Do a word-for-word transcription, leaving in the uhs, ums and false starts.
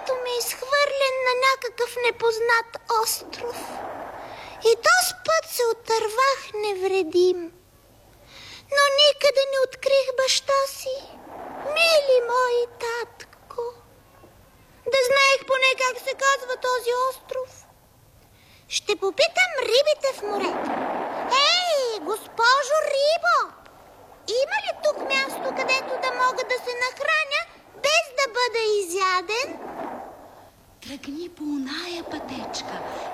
татко ми е изхвърлен на някакъв непознат остров. И този път се отървах невредим. Но никъде не открих баща си. Мили мой татко! Да знаех поне как се казва този остров. Ще попитам рибите в морето. Ей, госпожо Рибо! Има ли тук място, където да мога да се нахраня, без да бъда изяден? Тръгни по оная пътечка